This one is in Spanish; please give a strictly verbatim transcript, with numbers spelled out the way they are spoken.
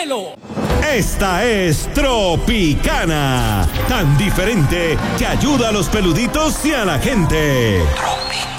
pelo. Esta es Tropicana, tan diferente que ayuda a los peluditos y a la gente. Tropicana.